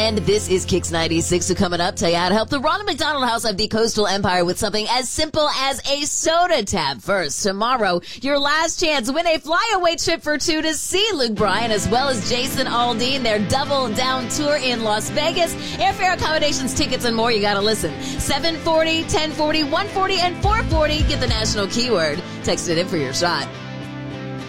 And this is Kicks 96. So coming up, tell you how to help the Ronald McDonald House of the Coastal Empire with something as simple as a soda tap. First, tomorrow, your last chance to win a flyaway trip for two to see Luke Bryan as well as Jason Aldean, their Double Down tour in Las Vegas. Airfare, accommodations, tickets, and more. You got to listen. 740, 1040, 140, and 440. Get the national keyword. Text it in for your shot.